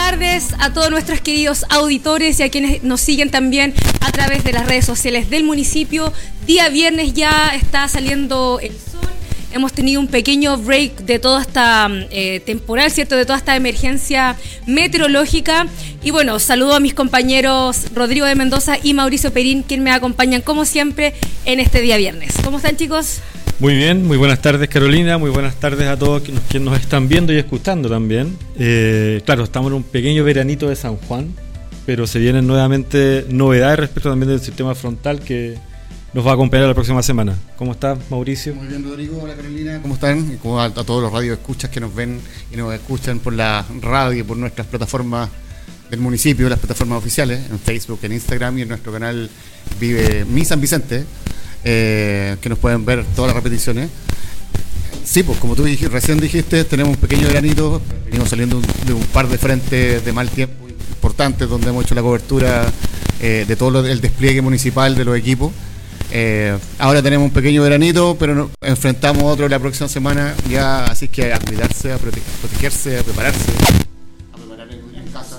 tardes a todos nuestros queridos auditores y a quienes nos siguen también a través de las redes sociales del municipio. Día viernes ya está saliendo el sol. Hemos tenido un pequeño break de toda esta temporal, ¿cierto? De toda esta emergencia meteorológica. Y bueno, saludo a mis compañeros Rodrigo de Mendoza y Mauricio Perín, quienes me acompañan como siempre en este día viernes. ¿Cómo están, chicos? Muy bien, muy buenas tardes, Carolina, muy buenas tardes a todos quienes nos están viendo y escuchando también. Claro, estamos en un pequeño veranito de San Juan, pero se vienen nuevamente novedades respecto también del sistema frontal que nos va a acompañar la próxima semana. ¿Cómo estás, Mauricio? Muy bien, Rodrigo. Hola, Carolina. ¿Cómo están? Y como a todos los radioescuchas que nos ven y nos escuchan por la radio, por nuestras plataformas del municipio, las plataformas oficiales, en Facebook, en Instagram y en nuestro canal Vive Mi San Vicente, que nos pueden ver todas las repeticiones. Sí, pues como tú recién dijiste, tenemos un pequeño veranito, venimos saliendo de un par de frentes de mal tiempo importantes donde hemos hecho la cobertura de todo el despliegue municipal de los equipos. Ahora tenemos un pequeño veranito, pero enfrentamos otro la próxima semana ya, así que a cuidarse, a protegerse, a prepararse, a preparar en casa.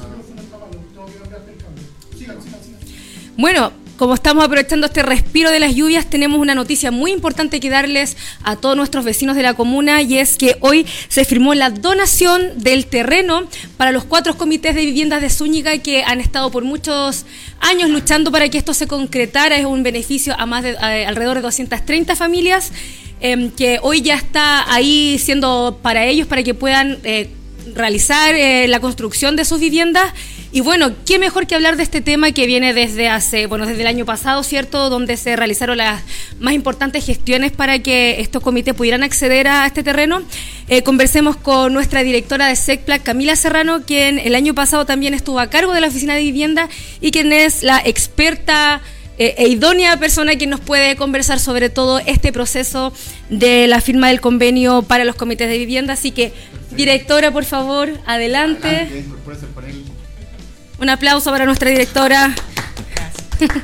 Bueno, como estamos aprovechando este respiro de las lluvias, tenemos una noticia muy importante que darles a todos nuestros vecinos de la comuna, y es que hoy se firmó la donación del terreno para los 4 comités de viviendas de Zúñiga que han estado por muchos años luchando para que esto se concretara. Es un beneficio a más de alrededor de 230 familias que hoy ya está ahí siendo para ellos, para que puedan realizar la construcción de sus viviendas. Y bueno, qué mejor que hablar de este tema que viene desde el año pasado, ¿cierto? Donde se realizaron las más importantes gestiones para que estos comités pudieran acceder a este terreno. Conversemos con nuestra directora de SECPLAC, Camila Serrano, quien el año pasado también estuvo a cargo de la oficina de vivienda y quien es la experta e idónea persona que nos puede conversar sobre todo este proceso de la firma del convenio para los comités de vivienda. Así que, directora, por favor, adelante. Un aplauso para nuestra directora. Gracias.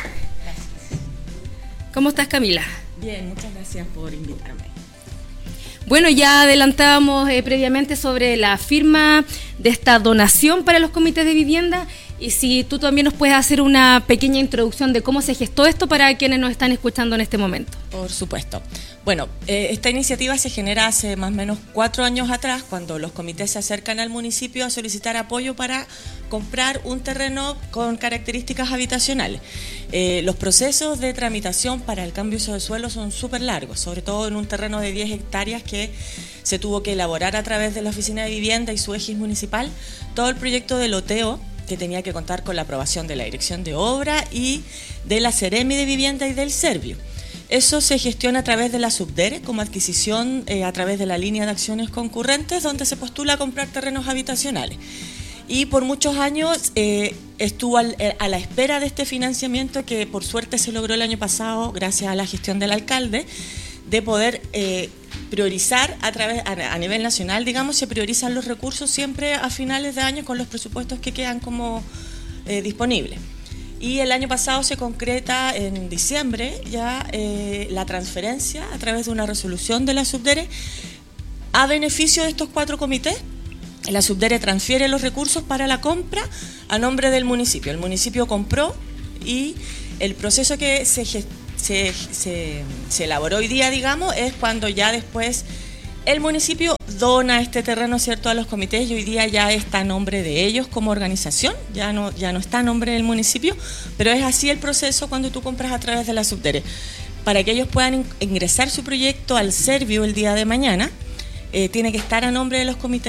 ¿Cómo estás, Camila? Bien, muchas gracias por invitarme. Bueno, ya adelantábamos previamente sobre la firma de esta donación para los comités de vivienda, y si tú también nos puedes hacer una pequeña introducción de cómo se gestó esto para quienes nos están escuchando en este momento. Por supuesto. Bueno, esta iniciativa se genera hace más o menos 4 años atrás, cuando los comités se acercan al municipio a solicitar apoyo para comprar un terreno con características habitacionales. Los procesos de tramitación para el cambio de uso de suelo son súper largos, sobre todo en un terreno de 10 hectáreas que se tuvo que elaborar a través de la Oficina de Vivienda y su égis municipal, todo el proyecto de loteo, que tenía que contar con la aprobación de la Dirección de Obra y de la Seremi de Vivienda y del Servio. Eso se gestiona a través de la Subdere como adquisición a través de la línea de acciones concurrentes, donde se postula a comprar terrenos habitacionales. Y por muchos años estuvo a la espera de este financiamiento, que por suerte se logró el año pasado gracias a la gestión del alcalde, de poder priorizar a nivel nacional, digamos, se priorizan los recursos siempre a finales de año con los presupuestos que quedan como disponibles. Y el año pasado se concreta en diciembre ya la transferencia a través de una resolución de la Subdere a beneficio de estos 4 comités. La Subdere transfiere los recursos para la compra a nombre del municipio. El municipio compró, y el proceso que se elaboró hoy día, digamos, es cuando ya después el municipio dona este terreno, ¿cierto?, a los comités, y hoy día ya está a nombre de ellos como organización, ya no está a nombre del municipio, pero es así el proceso cuando tú compras a través de la Subdere. Para que ellos puedan ingresar su proyecto al Servio el día de mañana, tiene que estar a nombre de los comités